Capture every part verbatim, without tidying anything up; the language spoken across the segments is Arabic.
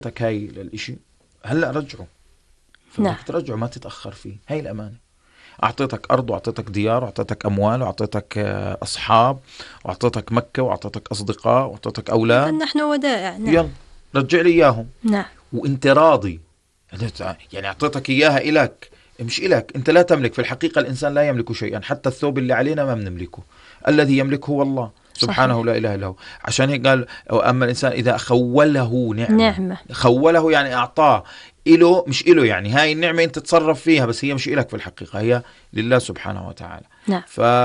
تك هاي للإشي هلأ رجعه، فبدك ترجعه ما تتأخر فيه. هاي الأمانة. أعطيتك أرض وأعطيتك ديار وأعطيتك أموال وأعطيتك أصحاب وأعطيتك مكة وأعطيتك أصدقاء وأعطيتك أولاد، نحن ودائع. نعم. يلا رجع لي إياهم. نعم. وإنت راضي، يعني أعطيتك إياها إلك مش إلك، أنت لا تملك. في الحقيقة الإنسان لا يملك شيئا، حتى الثوب اللي علينا ما بنملكه، الذي يملكه هو الله سبحانه. صحيح. لا إله إلا هو. عشان هيك قال أما الإنسان إذا خوله نعمة, نعمة. خوله يعني أعطاه إله، مش إله يعني هاي النعمة أنت تتصرف فيها، بس هي مش إلك في الحقيقة، هي لله سبحانه وتعالى. نعم.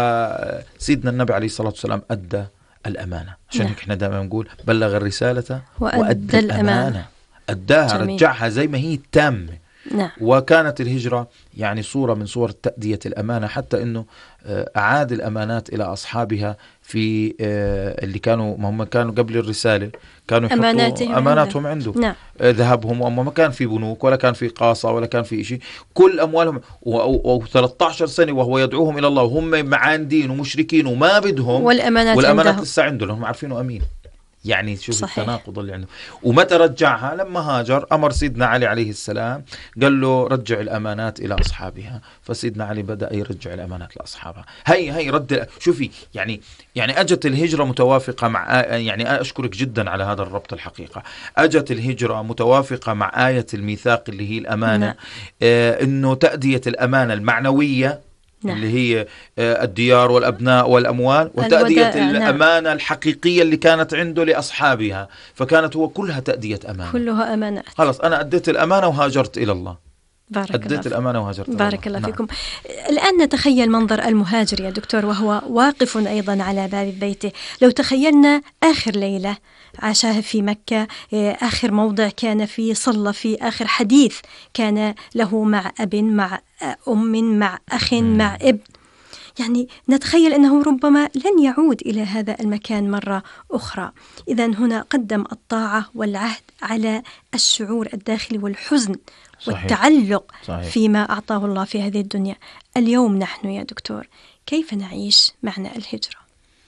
فسيدنا النبي عليه الصلاة والسلام أدى الأمانة. عشان نعم. هيك إحنا دائما نقول بلغ الرسالة وأدى, وأدى الأمانة. الأمانة أداها. جميل. رجعها زي ما هي تامة. نعم. وكانت الهجرة يعني صورة من صور تأدية الأمانة، حتى أنه أعاد الأمانات إلى أصحابها في اللي كانوا هم كانوا قبل الرسالة كانوا يحطوا أماناتهم, أماناتهم عنده. نعم. ذهبهم، وأما ما كان في بنوك ولا كان في قاصة ولا كان في إشي، كل أموالهم وثلاثة عشر سنة وهو يدعوهم إلى الله وهم معاندين ومشركين وما بدهم، والأمانات, والأمانات لسه عنده لهم عارفينه أمين. يعني شوف صحيح. التناقض اللي عنده. ومتى رجعها؟ لما هاجر أمر سيدنا علي عليه السلام قال له رجع الأمانات إلى أصحابها، فسيدنا علي بدأ يرجع الأمانات لأصحابها. هي هي رد. شوفي يعني يعني أجت الهجرة متوافقة مع، يعني أشكرك جدا على هذا الربط الحقيقة. أجت الهجرة متوافقة مع آية الميثاق اللي هي الأمانة. آه إنه تأدية الأمانة المعنوية. نعم. اللي هي الديار والأبناء والأموال، وتأدية الأمانة. نعم. الحقيقية اللي كانت عنده لأصحابها، فكانت هو كلها تأدية أمانة، كلها أمانات. خلاص أنا أديت الأمانة وهاجرت إلى الله. بارك أديت الله الأمانة وهاجرت إلى بارك الله, الله نعم. فيكم. الآن نتخيل منظر المهاجر يا دكتور وهو واقف أيضا على باب بيته. لو تخيلنا آخر ليلة عاشها في مكة، آخر موضع كان فيه صلى فيه، آخر حديث كان له مع أب، مع أم، مع أخ، م. مع ابن، يعني نتخيل أنه ربما لن يعود إلى هذا المكان مرة أخرى. إذن هنا قدم الطاعة والعهد على الشعور الداخلي والحزن. صحيح. والتعلق. صحيح. فيما أعطاه الله في هذه الدنيا. اليوم نحن يا دكتور كيف نعيش معنى الهجرة؟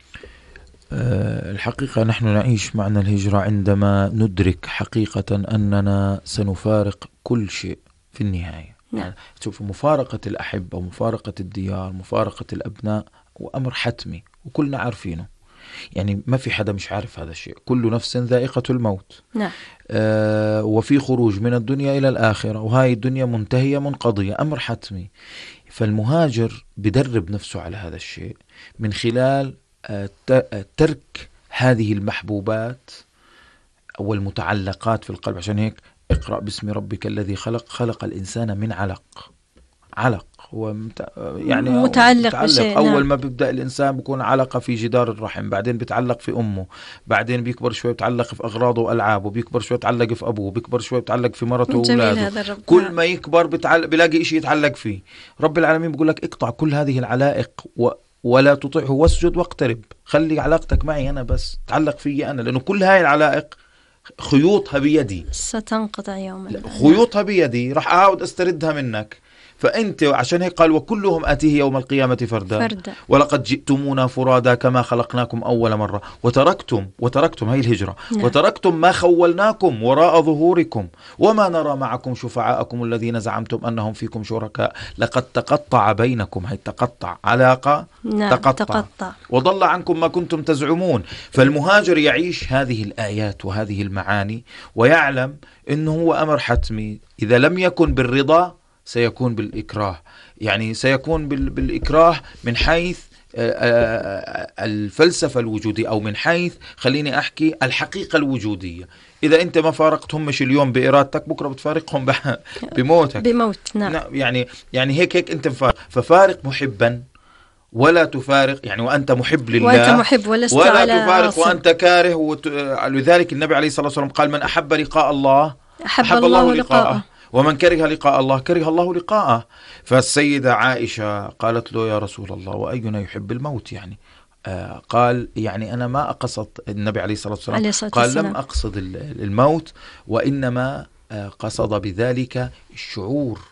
أه الحقيقة نحن نعيش معنى الهجرة عندما ندرك حقيقة أننا سنفارق كل شيء في النهاية. نعم. يعني شوف، مفارقة الأحبة ومفارقة الديار مفارقة الأبناء وأمر حتمي وكلنا عارفينه، يعني ما في حدا مش عارف هذا الشيء. كل نفس ذائقة الموت. نعم. آه وفي خروج من الدنيا إلى الآخرة، وهاي الدنيا منتهية منقضية، أمر حتمي. فالمهاجر بدرب نفسه على هذا الشيء من خلال آه ترك هذه المحبوبات أو المتعلقات في القلب. عشان هيك اقرأ باسم ربك الذي خلق، خلق الإنسان من علق. علق هو مت... يعني متعلق, متعلق. بشيء. أول نعم. ما بيبدأ الإنسان بيكون علقة في جدار الرحم، بعدين بيتعلق في أمه، بعدين بيكبر شوي بيتعلق في أغراضه وألعابه، بيكبر شوي بيتعلق في أبوه، بيكبر شوي بيتعلق في مرته وأولاده. كل ما يكبر بتعلق بيلاقي إشي يتعلق فيه. رب العالمين بيقول لك اقطع كل هذه العلائق و... ولا تطيعه واسجد واقترب. خلي علاقتك معي أنا بس، تعلق فيي أنا، لأنه كل هاي العلائق خيوطها بيدي، ستنقطع يوما. خيوطها بيدي، راح أعود أستردها منك. فأنت عشان هيك قال وكلهم آتيه يوم القيامة فردا, فردا. ولقد جئتمونا فرادا كما خلقناكم أول مرة وتركتم وتركتم هاي الهجرة. نعم. وتركتم ما خولناكم وراء ظهوركم وما نرى معكم شفعاءكم الذين زعمتم أنهم فيكم شركاء لقد تقطع بينكم. هاي تقطع علاقة. نعم. تقطع. تقطع وضل عنكم ما كنتم تزعمون. فالمهاجر يعيش هذه الآيات وهذه المعاني ويعلم أنه هو أمر حتمي، إذا لم يكن بالرضا سيكون بالإكراه. يعني سيكون بالإكراه من حيث الفلسفة الوجودية، أو من حيث خليني أحكي الحقيقة الوجودية. إذا أنت ما فارقتهم مش اليوم بإرادتك، بكرة بتفارقهم بموتك. بموت. نعم. يعني يعني هيك هيك أنت مفارق. ففارق محبا ولا تفارق، يعني وأنت محب لله وأنت محب ولست ولا على تفارق عصر. وأنت كاره. وت... لذلك النبي عليه الصلاة والسلام قال من أحب لقاء الله أحب, أحب الله, الله لقاءه، ومن كره لقاء الله كره الله لقاءه. فالسيدة عائشة قالت له يا رسول الله وأينا يحب الموت؟ يعني آه قال يعني أنا ما أقصد، النبي عليه الصلاة والسلام عليه الصلاة قال والسلام. لم أقصد الموت، وإنما آه قصد بذلك الشعور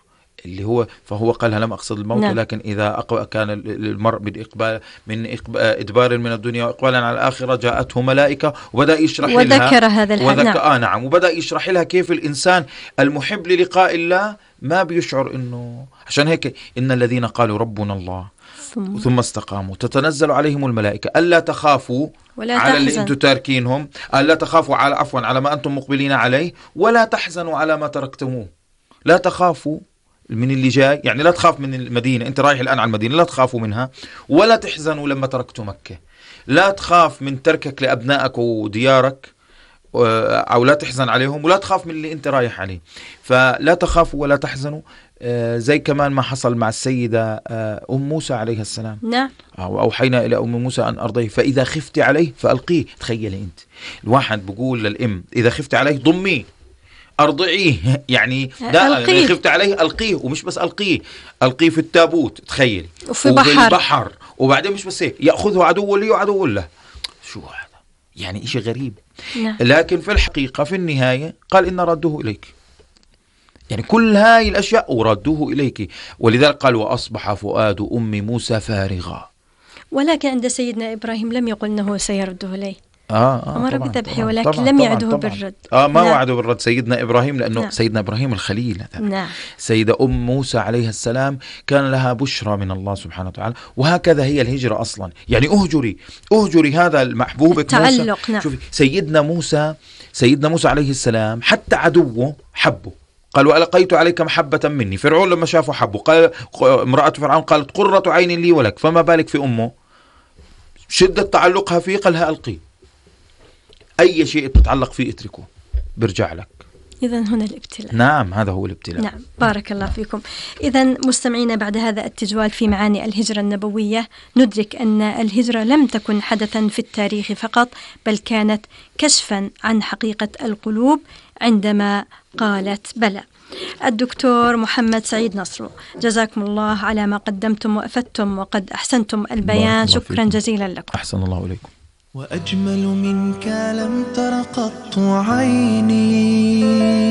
اللي هو فهو قالها لم أقصد الموت نعم. لكن إذا كان المرء بالإقبال من إدبار من الدنيا وإقبالا على الآخرة جاءته ملائكة وبدأ يشرح لها وذكر هذا الحديث نعم. آه نعم وبدأ يشرح لها كيف الإنسان المحب للقاء الله ما بيشعر إنه عشان هيك إن الذين قالوا ربنا الله ثم, ثم استقاموا تتنزل عليهم الملائكة ألا تخافوا ولا على تحزن. اللي أنتم تاركينهم ألا تخافوا على عفوا على ما أنتم مقبلين عليه ولا تحزنوا على ما تركتموه. لا تخافوا من اللي جاي يعني لا تخاف من المدينة أنت رايح الآن على المدينة لا تخافوا منها ولا تحزنوا لما تركتوا مكة. لا تخاف من تركك لأبنائك وديارك أو لا تحزن عليهم ولا تخاف من اللي أنت رايح عليه. فلا تخافوا ولا تحزنوا زي كمان ما حصل مع السيدة أم موسى عليه السلام نعم. وأوحينا إلى أم موسى أن أرضيه فإذا خفت عليه فألقيه. تخيلي أنت الواحد بقول للأم إذا خفت عليه ضميه أرضعيه يعني لا إذا خفت عليه ألقيه ومش بس ألقيه ألقيه في التابوت تخيلي وفي, وفي بحر. البحر وبعدين مش بس هيك يأخذه عدو لي وعدو له. شو هذا يعني إشي غريب نعم. لكن في الحقيقة في النهاية قال إن ردوه إليك يعني كل هاي الأشياء وردوه إليك ولذلك قال وأصبح فؤاد أم موسى فارغا. ولكن عند سيدنا إبراهيم لم يقل أنه سيرده إليه آه آه أمر بذبحه ولكن طبعاً لم طبعاً يعده طبعاً بالرد. آه ما نعم. وعده بالرد سيدنا إبراهيم لأنه نعم. سيدنا إبراهيم الخليل نعم. سيدة أم موسى عليه السلام كان لها بشرى من الله سبحانه وتعالى وهكذا هي الهجرة أصلا يعني أهجري أهجري هذا المحبوبة تعلق. موسى. نعم. شوفي سيدنا موسى سيدنا موسى عليه السلام حتى عدوه حبه قال وألقيت عليك محبة مني. فرعون لما شافه حبه قال امرأة فرعون قالت قرة عين لي ولك فما بالك في أمه شدة تعلقها فيه قالها ألقي أي شيء تتعلق فيه اتركه برجع لك. إذن هنا الابتلاء. نعم هذا هو الابتلاء. نعم بارك الله فيكم. إذن مستمعينا بعد هذا التجوال في معاني الهجرة النبوية ندرك أن الهجرة لم تكن حدثا في التاريخ فقط بل كانت كشفا عن حقيقة القلوب عندما قالت بلى. الدكتور محمد سعيد نصر جزاكم الله على ما قدمتم وأفدتم وقد أحسنتم البيان شكرا جزيلا لكم. أحسن الله إليكم. وأجمل منك لم تر قط عيني